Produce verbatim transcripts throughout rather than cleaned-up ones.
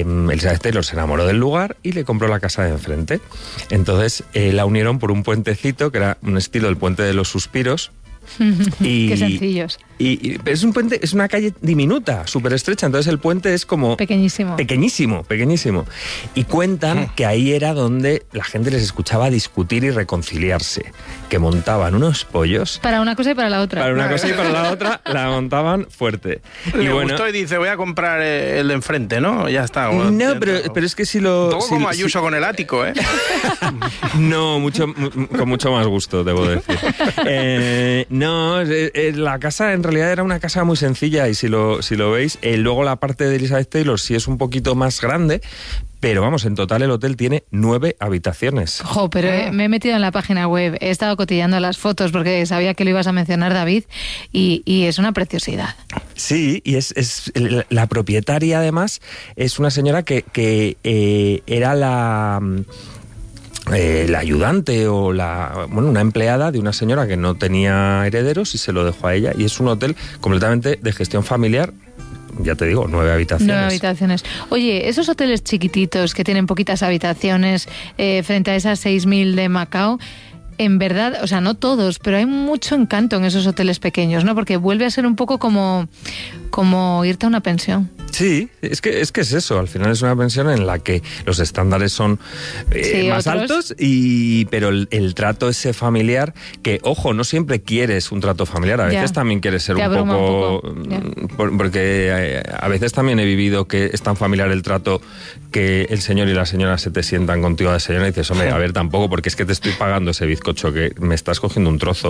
Elizabeth Taylor se enamoró del lugar y le compró la casa de enfrente. Entonces eh, la unieron por un puentecito que era un estilo del Puente de los Suspiros. Y, Qué sencillos. Y, y es un puente, es una calle diminuta, súper estrecha, entonces el puente es como... Pequeñísimo. Pequeñísimo, pequeñísimo. Y cuentan que ahí era donde la gente les escuchaba discutir y reconciliarse, que montaban unos pollos... Para una cosa y para la otra. Para una cosa y para la otra la montaban fuerte. Le y bueno, gustó y dice, voy a comprar el de enfrente, ¿no? Ya está. Bueno, no, pero, pero es que si lo... Todo si, como Ayuso si... con el ático, ¿eh? No, mucho, con mucho más gusto, debo decir. Eh, no, eh, eh, la casa en realidad era una casa muy sencilla y si lo, si lo veis, eh, luego la parte de Elizabeth Taylor sí es un poquito más grande, pero vamos, en total el hotel tiene nueve habitaciones. Jo, pero eh, me he metido en la página web, he estado cotillando las fotos porque sabía que lo ibas a mencionar, David, y, y es una preciosidad. Sí, y es, es la propietaria además es una señora que, que eh, era la... Eh, la ayudante o la bueno una empleada de una señora que no tenía herederos y se lo dejó a ella, y es un hotel completamente de gestión familiar. Ya te digo, nueve habitaciones. Nueve habitaciones. Oye, esos hoteles chiquititos que tienen poquitas habitaciones eh, frente a esas seis mil de Macao, en verdad, o sea, no todos, pero hay mucho encanto en esos hoteles pequeños, ¿no? Porque vuelve a ser un poco como, como irte a una pensión. Sí, es que, es que es eso, al final es una pensión en la que los estándares son eh, sí, más otros. altos, y pero el, el trato ese familiar, que ojo, no siempre quieres un trato familiar, a veces ya. también quieres ser un poco... un poco, por, porque eh, a veces también he vivido que es tan familiar el trato que el señor y la señora se te sientan contigo a desayunar y dices, hombre, a ver, tampoco, porque es que te estoy pagando ese bizcocho, que me estás cogiendo un trozo.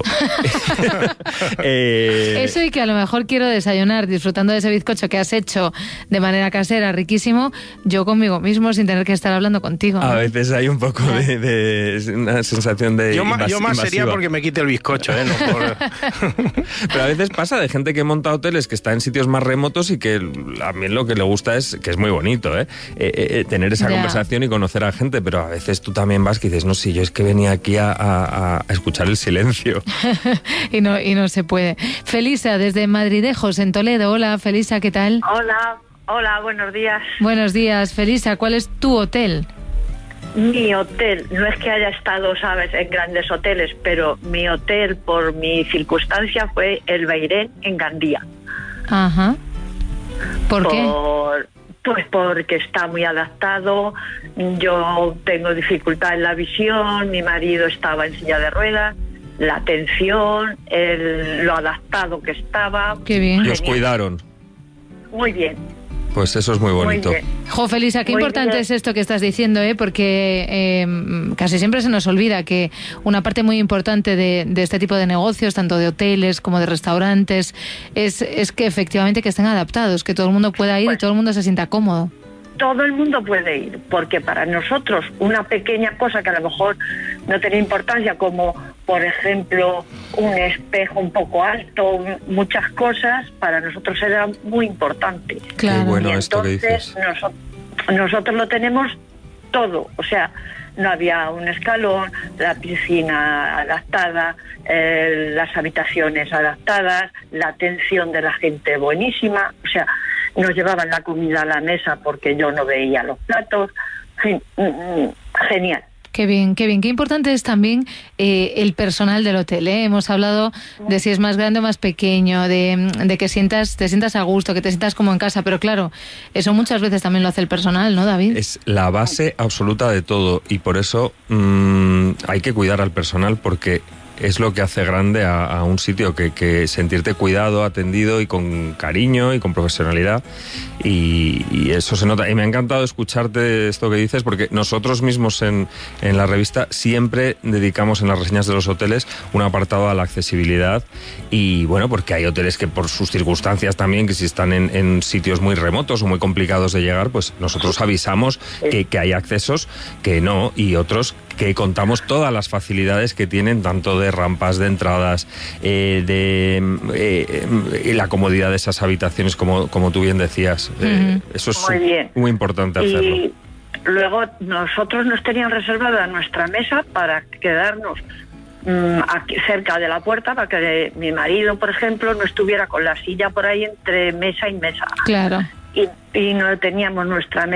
eh... Eso, y que a lo mejor quiero desayunar disfrutando de ese bizcocho que has hecho de manera casera, riquísimo, yo conmigo mismo, sin tener que estar hablando contigo, ¿no? A veces hay un poco de, de una sensación de yo, invas- yo más invasiva. sería porque me quite el bizcocho, ¿eh? No por... Pero a veces pasa de gente que monta hoteles que está en sitios más remotos y que a mí lo que le gusta es, que es muy bonito, ¿eh? eh, eh tener esa ya. conversación y conocer a gente, pero a veces tú también vas que dices, no, si yo es que venía aquí a, a, a escuchar el silencio. y, no, y no se puede. Felisa, desde Madridejos, en Toledo. Hola, Felisa, ¿qué tal? Hola. Hola, buenos días. Buenos días, Felisa. ¿Cuál es tu hotel? Mi hotel, no es que haya estado, sabes, en grandes hoteles, pero mi hotel, por mi circunstancia, fue el Beirén en Gandía. Ajá. ¿Por, ¿Por qué? Pues porque está muy adaptado. Yo tengo dificultad en la visión, mi marido estaba en silla de ruedas. La atención, el, lo adaptado que estaba. Qué bien. Y os cuidaron. Muy bien. Pues eso es muy bonito. Muy jo, Felisa, qué muy importante bien. es esto que estás diciendo, ¿eh? Porque eh, casi siempre se nos olvida que una parte muy importante de, de este tipo de negocios, tanto de hoteles como de restaurantes, es, es que efectivamente que estén adaptados, que todo el mundo pueda ir pues, y todo el mundo se sienta cómodo. Todo el mundo puede ir, porque para nosotros una pequeña cosa que a lo mejor no tiene importancia, como por ejemplo un espejo un poco alto, muchas cosas, para nosotros era muy importante. Claro. Qué bueno y esto que entonces dices. Nosotros, nosotros lo tenemos todo, o sea, no había un escalón, la piscina adaptada, eh, las habitaciones adaptadas, la atención de la gente buenísima, o sea, nos llevaban la comida a la mesa porque yo no veía los platos. Genial. Qué bien, qué bien. Qué importante es también eh, el personal del hotel, ¿eh? Hemos hablado de si es más grande o más pequeño, de, de que sientas, te sientas a gusto, que te sientas como en casa, pero claro, eso muchas veces también lo hace el personal, ¿no, David? Es la base absoluta de todo, y por eso mmm, hay que cuidar al personal, porque es lo que hace grande a, a un sitio, que, que sentirte cuidado, atendido y con cariño y con profesionalidad, y, y eso se nota. Y me ha encantado escucharte esto que dices, porque nosotros mismos en, en la revista siempre dedicamos en las reseñas de los hoteles un apartado a la accesibilidad, y bueno, porque hay hoteles que por sus circunstancias también, que si están en, en sitios muy remotos o muy complicados de llegar, pues nosotros avisamos que, que hay accesos que no, y otros que contamos todas las facilidades que tienen, tanto de rampas, de entradas, eh, de eh, la comodidad de esas habitaciones, como, como tú bien decías. Eh, uh-huh. Eso es muy, bien. muy importante y hacerlo. Luego nosotros nos tenían reservada nuestra mesa para quedarnos mmm, aquí cerca de la puerta, para que mi marido, por ejemplo, no estuviera con la silla por ahí entre mesa y mesa. Claro. Y, y no teníamos nuestra mesa